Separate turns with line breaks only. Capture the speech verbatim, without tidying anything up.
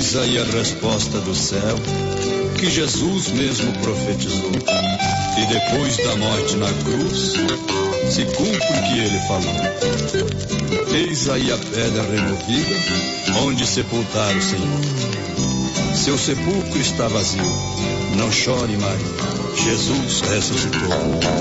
Eis aí a resposta do céu, que Jesus mesmo profetizou. E depois da morte na cruz, se cumpre o que ele falou. Eis aí a pedra removida, onde sepultar o Senhor. Seu sepulcro está vazio. Não chore, Maria, Jesus ressuscitou.